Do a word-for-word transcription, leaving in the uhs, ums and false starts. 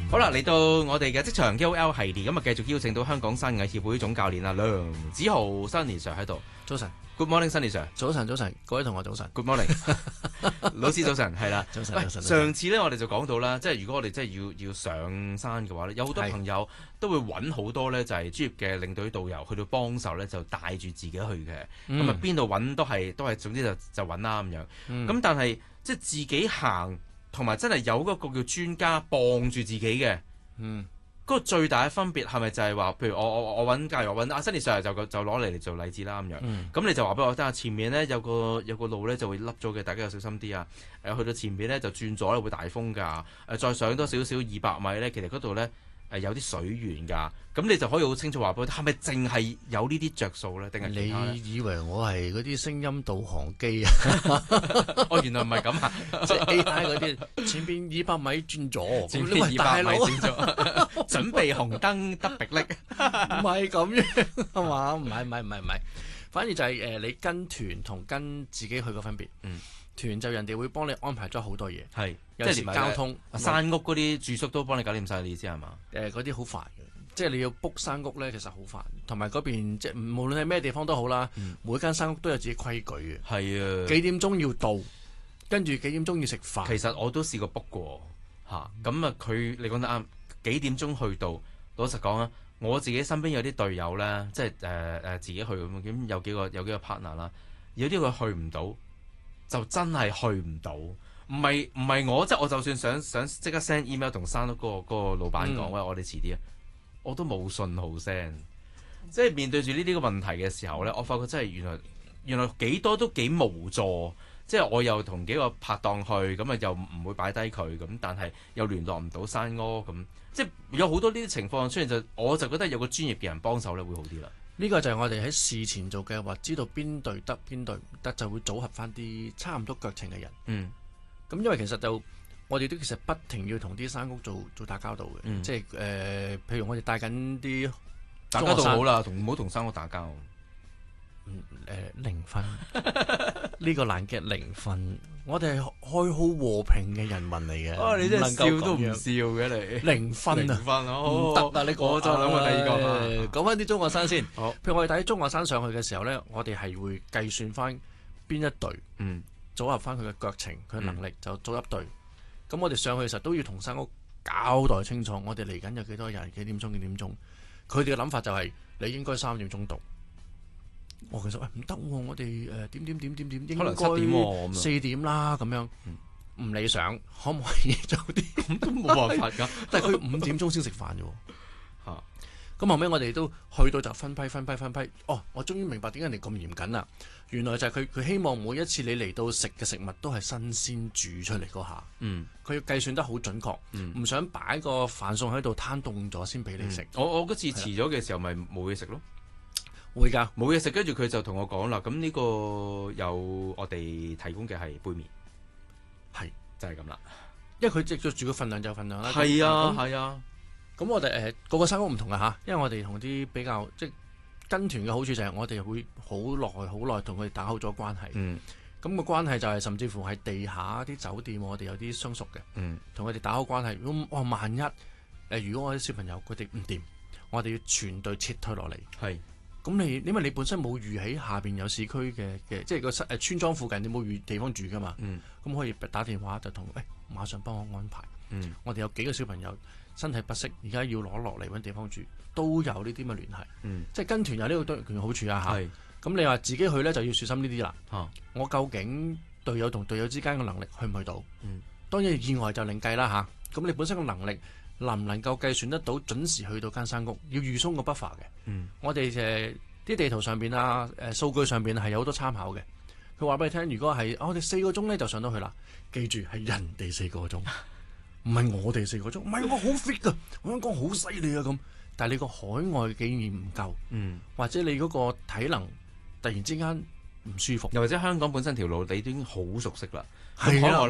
好啦，嚟到我哋嘅職場 K O L 系列，咁啊繼續邀請到香港山藝協會總教練啊梁梓浩 Sunny Sir 喺度。 早晨 ，Good morning Sunny Sir。 早晨，早晨，各位同學早晨。 Good morning， 老師早晨，係啦。 早晨， 喂， 早晨。 上次咧我哋就講到啦，即係如果我哋真係要要上山嘅話咧，有好多朋友都會揾好多咧，就係專業嘅領隊導遊去到幫手咧，就帶住自己去嘅。咁啊邊度揾都係都係，總之就就揾啦咁樣。咁、嗯、但係即係自己行，同埋真係有嗰個叫專家傍住自己嘅。嗯。嗰個最大嘅分別係咪就係話，譬如我我我揾，假如我揾阿 Sunny Sir就就攞嚟嚟做例子啦咁樣。咁、嗯、你就話俾我聽，前面咧有個有個路咧就會凹咗嘅，大家要小心啲啊！誒去到前面咧就轉左咧會大風㗎。誒再上多少少二百米咧，其實嗰度咧誒有啲水源㗎。咁你就可以好清楚話俾我聽，係咪淨係有呢啲着數咧？定係其他咧？ 你以為我係嗰啲聲音導航機啊？ 哦，原來唔係咁啊！ 即係 A I 嗰啲，前邊二百米轉左， 前邊二百米轉左，準備紅燈得迫力， 唔係咁樣係嘛？唔係唔係唔係唔係，反而就係、是、誒、呃、你跟團同跟自己去個分別。嗯，團就人哋會幫你安排咗好多嘢，係有時交通、 山屋嗰啲住宿都幫你搞掂晒，你意思係嘛？ 誒嗰啲好煩嘅。即係你要 book 山屋咧，其實好煩，同埋嗰邊即係無論係咩地方都好啦，嗯、每間山屋都有自己規矩嘅。係啊，幾點鐘要到，跟住幾點鐘要食飯。其實我都試過 book 過嚇，咁啊佢你講得啱，幾點鐘去到？老實講啊，我自己身邊有啲隊友咧，即係誒誒自己去咁，咁有幾個有幾個 partner 啦，有啲佢去唔到，就真係去唔到。唔係唔係我，即係我就算想想即刻 send email 同山屋嗰個嗰個老闆講，喂、嗯，我哋遲啲啊。我都冇信號聲，即係面對住呢啲個問題嘅時候咧，我發覺真係原來原來幾多都幾無助，即係我又同幾個拍檔去，咁啊又唔會擺低佢，咁但係又聯絡唔到山屋，咁即係有好多呢啲情況出現，就我就覺得有個專業嘅人幫手咧會好啲啦。 呢個就係我哋喺事前做計劃，知道邊隊得邊隊唔得，就會組合翻啲差唔多腳程嘅人。嗯，咁因為其實就。我哋都其實不停要同啲山屋做做打交道嘅，嗯、即係誒、呃，譬如我哋帶緊啲打交道好啦，同唔好同山屋打交。 嗯誒、呃，零分呢個難嘅零分，我哋係愛好和平嘅人民嚟嘅。 哦，你真係笑都唔笑嘅你。零分啊，零分啊，唔得啊！你我再諗下第二個。講翻啲中學生先。好，譬如我哋睇中學生上去嘅時候咧，我哋係會計算翻邊一隊，嗯，組合翻佢嘅腳程，佢嘅能力、嗯、就組一隊。咁我哋上去嘅時候都要同山屋交代清楚，我哋嚟緊有幾多人，幾點鐘幾點鐘。佢哋嘅諗法就係、是、你應該三點鐘到。我其實喂唔得，我哋誒點點點點點應該四點啦咁樣，唔、嗯、理想，可唔可以早啲？咁都冇辦法㗎。但係佢五點鐘先食飯啫喎。嚇！咁後尾我哋都去到就分批分批分批。哦，我終於明白點解人哋咁嚴謹啦。原來就係佢佢希望每一次你嚟到食嘅食物都係新鮮煮出嚟嗰下，嗯，佢要計算得好準確，嗯，唔想擺個飯餸喺度攤凍咗先俾你食、嗯。我我嗰次遲咗嘅時候咪冇嘢食咯，會㗎，冇嘢食，跟住佢就同我講啦，咁呢個有我哋提供嘅係杯麵，係就係咁啦，因為佢即係住個份量就份量啦，係啊係啊，咁、啊、我哋誒個個山屋唔同㗎嚇，因為我哋同啲比較即跟團嘅好處就係我哋會好耐好耐同佢哋打好咗關係，咁、嗯、個關係就係甚至乎係地下啲酒店我哋有啲相熟嘅，同佢哋打好關係。如果我萬一誒、呃，如果我啲小朋友佢哋唔掂，我哋要全隊撤退落嚟。係，咁你因為你本身冇預喺下邊有市區嘅嘅，即係個誒村莊附近你冇預地方住㗎嘛，咁、嗯、可以打電話就同誒、哎、馬上幫我安排。嗯、我哋有幾個小朋友身體不適，而家要攞落嚟揾地方住，都有呢啲咁嘅聯繫。嗯、即係跟團有呢個多嘅好處啊嚇。咁你話自己去咧就要小心呢啲啦。啊、我究竟隊友同隊友之間嘅能力去唔去到？嗯、當然意外就另計啦嚇。咁、啊、你本身嘅能力能唔能夠計算得到準時去到間山屋？要預鬆個 buffer 嘅。嗯、我哋誒啲地圖上邊啊誒數據上邊係有好多參考嘅。佢話俾你聽，如果係我哋四個鐘咧就上到去啦，記住係人哋四個鐘。唔係我哋四個鐘，唔係我好 fit 噶，我想講好犀利啊咁。但係你個海外經驗唔夠，嗯、或者你嗰個體能突然之間唔舒服， 又或者香港本身條路你已經好熟悉啦， 係啊。